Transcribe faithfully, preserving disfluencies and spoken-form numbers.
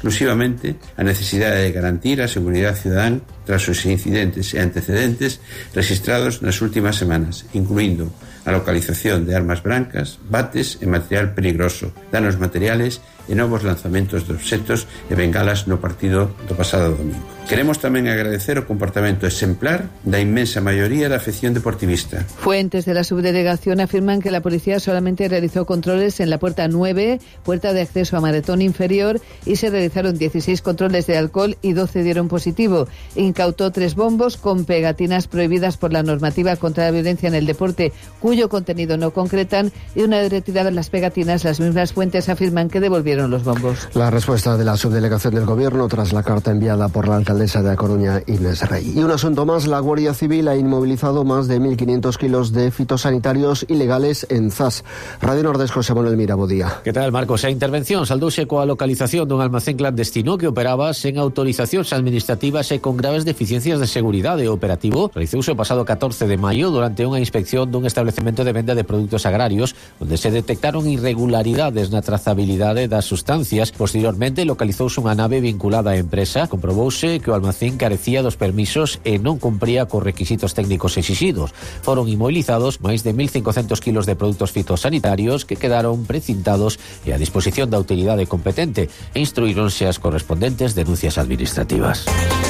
exclusivamente a necesidade de garantir a seguridade cidadán tras os incidentes e antecedentes registrados nas últimas semanas, incluindo a localización de armas brancas, bates e material peligroso, danos materiales e novos lanzamentos de obxetos e bengalas no partido do pasado domingo. Queremos tamén agradecer o comportamento exemplar da inmensa maioría da afección deportivista. Fuentes de la subdelegación afirman que la policía solamente realizó controles en la puerta nueve, puerta de acceso a maratón inferior, y se realizaron dieciséis controles de alcohol y doce dieron positivo. Incautó tres bombos con pegatinas prohibidas por la normativa contra la violencia en el deporte, cuyo contenido no concretan, y una vez retiradas las pegatinas, las mismas fuentes afirman que devolvieron los bombos. La respuesta de la subdelegación del Gobierno tras la carta enviada por la alcaldesa de A Coruña, Inés Rey. Y un asunto más, la Guardia Civil ha inmovilizado más de mil quinientos kilos de fitosanitarios ilegales en Zas. Radio Nordés, José Manuel Mira, bo día. Que tal, Marcos? A intervención saldouse coa localización dun almacén clandestino que operaba sen autorizacións administrativas e con graves deficiencias de seguridade. O operativo realizouse o pasado catorce de maio durante unha inspección dun establecemento de venda de produtos agrarios onde se detectaron irregularidades na trazabilidade das sustancias. Posteriormente localizouse unha nave vinculada á empresa. Comprobouse que o almacén carecía dos permisos e non cumpría cos requisitos técnicos exixidos. Foron inmovilizados máis de mil cincocentos kilos de produtos fitosanitarios que quedaron precintados e a disposición da autoridade competente e instruíronse as correspondentes denuncias administrativas.